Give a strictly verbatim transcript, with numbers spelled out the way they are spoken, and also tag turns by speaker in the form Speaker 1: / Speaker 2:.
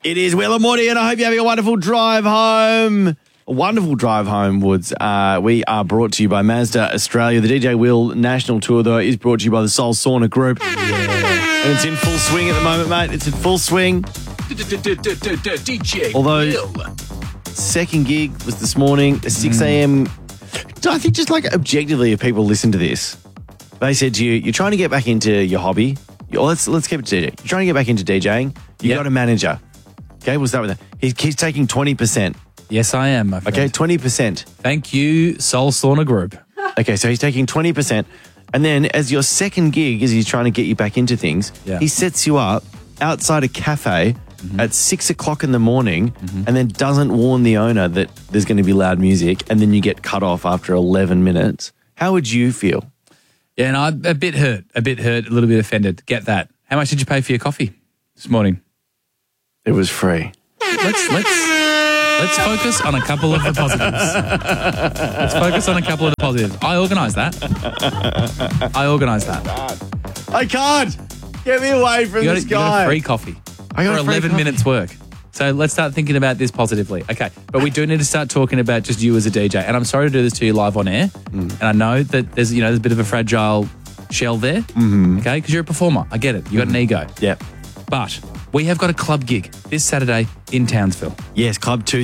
Speaker 1: It is Will and Morty, and I hope you're having a wonderful drive home. A wonderful drive home, Woods. Uh, we are brought to you by Mazda Australia. The D J Will National Tour, though, is brought to you by the Soul Sauna Group. Yeah. And it's in full swing at the moment, mate. It's in full swing.
Speaker 2: D J
Speaker 1: Although,
Speaker 2: Will.
Speaker 1: second gig was this morning, six a.m. I think just like objectively, if people listen to this, they said to you, you're trying to get back into your hobby. Well, let's, let's keep it to D J. You're trying to get back into DJing. You've
Speaker 3: Yep.
Speaker 1: got a manager. Okay, we'll start with that. He's, he's taking twenty percent.
Speaker 3: Yes, I am, my friend.
Speaker 1: Okay, twenty percent.
Speaker 3: Thank you, Soul Sauna Group.
Speaker 1: Okay, so he's taking twenty percent. And then as your second gig, as he's trying to get you back into things,
Speaker 3: Yeah.
Speaker 1: he sets you up outside a cafe
Speaker 3: Mm-hmm.
Speaker 1: at six o'clock in the morning and then doesn't warn the owner that there's going to be loud music, and then you get cut off after eleven minutes. How would you feel?
Speaker 3: Yeah, and I'm a bit hurt, a bit hurt, a little bit offended. Get that. How much did you pay for your coffee this morning?
Speaker 1: It was free.
Speaker 3: Let's let's let's focus on a couple of the positives. Let's focus on a couple of the positives. I organised that. I organised that.
Speaker 1: I can't. Get me away from
Speaker 3: You got,
Speaker 1: this
Speaker 3: a, you got
Speaker 1: guy.
Speaker 3: a free coffee
Speaker 1: I got
Speaker 3: for
Speaker 1: a free
Speaker 3: eleven
Speaker 1: coffee.
Speaker 3: minutes work. So let's start thinking about this positively. Okay, but we do need to start talking about just you as a D J. And I'm sorry to do this to you live on air.
Speaker 1: Mm.
Speaker 3: And I know that there's you know there's a bit of a fragile shell there. Mm-hmm. Okay, because you're a performer. I get it. You got an ego.
Speaker 1: Yep.
Speaker 3: But we have got a club gig this Saturday in Townsville.
Speaker 1: Yes, Club two